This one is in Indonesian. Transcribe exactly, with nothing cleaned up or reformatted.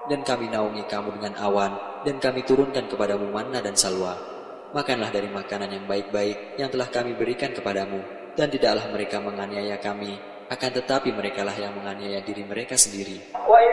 dan kami naungi kamu dengan awan, dan kami turunkan kepadamu manna dan salwa. Makanlah dari makanan yang baik-baik yang telah kami berikan kepadamu, dan tidaklah mereka menganiaya kami, akan tetapi merekalah yang menganiaya diri mereka sendiri.